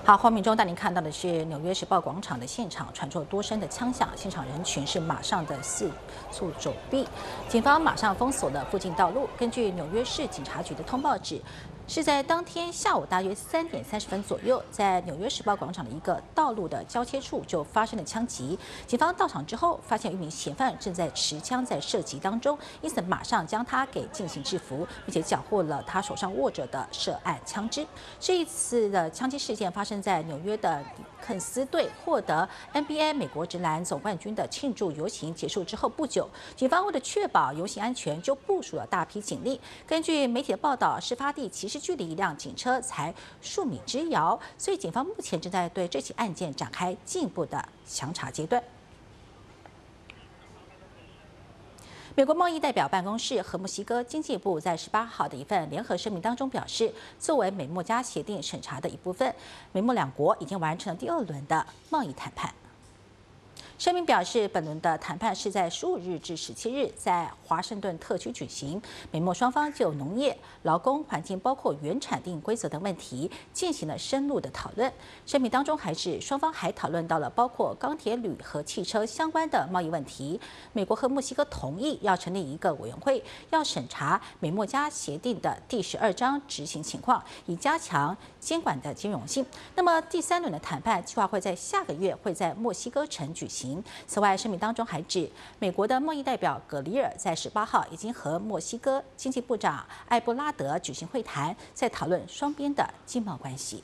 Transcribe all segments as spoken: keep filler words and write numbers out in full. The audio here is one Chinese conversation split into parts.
好，画面中带您看到的是纽约时报广场的现场，传出多声的枪响，现场人群是马上的四处走避，警方马上封锁了附近道路。根据纽约市警察局的通报指，是在当天下午大约三点三十分左右，在纽约时报广场的一个道路的交接处就发生了枪击。警方到场之后，发现一名嫌犯正在持枪在射击当中，因此马上将他给进行制服，并且缴获了他手上握着的涉案枪支。这一次的枪击事件发生在纽约的肯斯队获得 N B A 美国职篮总冠军的庆祝游行结束之后不久，警方为了确保游行安全，就部署了大批警力。根据媒体的报道，事发地其实距离一辆警车才数米之遥，所以警方目前正在对这起案件展开进一步的详查阶段。美国贸易代表办公室和墨西哥经济部在十八号的一份联合声明当中表示，作为美墨加协定审查的一部分，美墨两国已经完成了第二轮的贸易谈判。声明表示，本轮的谈判是在十五日至十七日在华盛顿特区举行，美墨双方就农业、劳工、环境，包括原产地规则等问题进行了深入的讨论。声明当中还是双方还讨论到了包括钢铁、铝和汽车相关的贸易问题。美国和墨西哥同意要成立一个委员会，要审查美墨加协定的第十二章执行情况，以加强监管的兼容性。那么第三轮的谈判计划会在下个月会在墨西哥城举行。此外，声明当中还指，美国的贸易代表格里尔在十八号已经和墨西哥经济部长艾布拉德举行会谈，在讨论双边的经贸关系。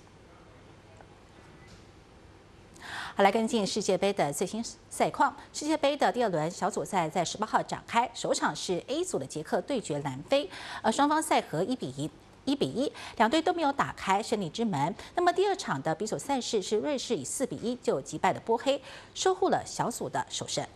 好，来跟进世界杯的最新赛况。世界杯的第二轮小组赛在十八号展开，首场是 A 组的捷克对决南非，而双方赛和一比一。一比一，两队都没有打开胜利之门。那么第二场的比组赛事是瑞士以四比一就击败了波黑，收获了小组的首胜。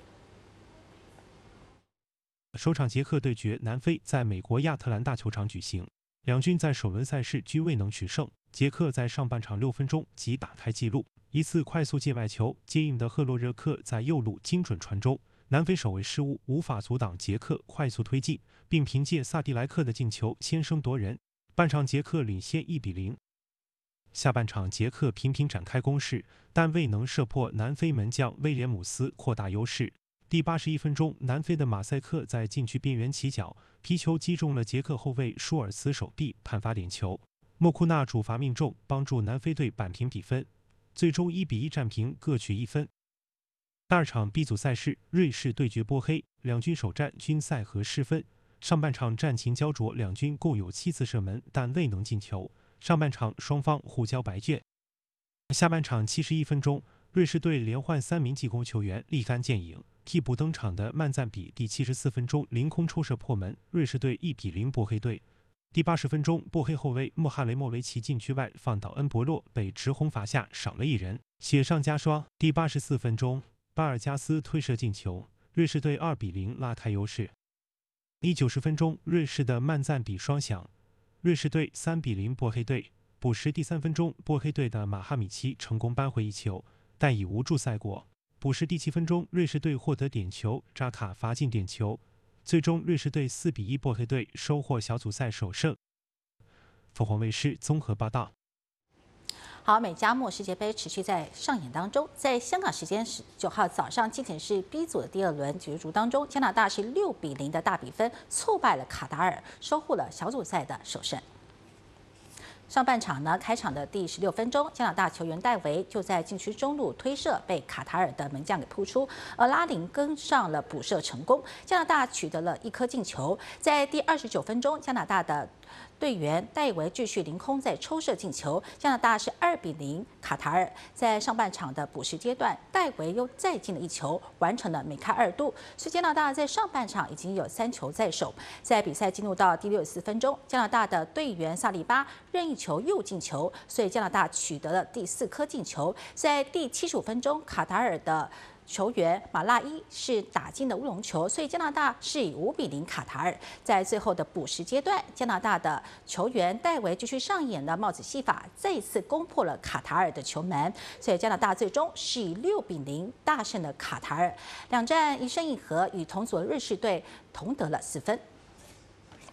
首场捷克对决南非在美国亚特兰大球场举行，两军在首轮赛事均未能取胜。捷克在上半场六分钟即打开纪录，一次快速界外球接应的赫洛热克在右路精准传中，南非守卫失误无法阻挡捷克快速推进，并凭借萨蒂莱克的进球先声夺人。半场捷克领先一比零，下半场捷克频频展开攻势，但未能射破南非门将威廉姆斯扩大优势。第八十一分钟，南非的马赛克在禁区边缘起脚，皮球击中了捷克后卫舒尔茨手臂，判罚点球。莫库纳主罚命中，帮助南非队扳平比分，最终一比一战平，各取一分。第二场 B 组赛事，瑞士对决波黑，两军首战均赛和失分。上半场战情焦灼，两军共有七次射门，但未能进球。上半场双方互交白卷。下半场七十一分钟，瑞士队连换三名进攻球员立竿见影，替补登场的曼赞比第七十四分钟凌空抽射破门，瑞士队一比零波黑队。第八十分钟，波黑后卫穆哈雷莫维奇禁区外放倒恩博洛，被直红罚下，少了一人，雪上加霜。第八十四分钟，巴尔加斯推射进球，瑞士队二比零拉开优势。第九十分钟，瑞士的曼赞比双响，瑞士队三比零波黑队。补时第三分钟，波黑队的马哈米奇成功扳回一球，但已无助赛果。补时第七分钟，瑞士队获得点球，扎卡罚进点球，最终瑞士队四比一波黑队收获小组赛首胜。凤凰卫视综合报道。 好，美加墨世界杯持续在上演当中，在香港时间十九号早上进行是 B 组的第二轮角逐当中，加拿大是六比零的大比分挫败了卡塔尔，收获了小组赛的首胜。上半场呢，开场的第十六分钟，加拿大球员戴维就在禁区中路推射，被卡塔尔的门将给扑出，而拉林跟上了补射成功，加拿大取得了一颗进球。在第二十九分钟，加拿大的队员戴维继续凌空在抽射进球，加拿大是二比零卡塔尔。在上半场的补时阶段，戴维又再进了一球，完成了梅开二度，所以加拿大在上半场已经有三球在手。在比赛进入到第六十四分钟，加拿大的队员萨利巴任意球又进球，所以加拿大取得了第四颗进球。在第七十五分钟，卡塔尔的球员马拉伊是打进了乌龙球，所以加拿大是以五比零卡塔尔。在最后的补时阶段，加拿大的球员戴维继续上演了帽子戏法，再一次攻破了卡塔尔的球门，所以加拿大最终是以六比零大胜了卡塔尔。两战一胜一和，与同组的瑞士队同得了四分。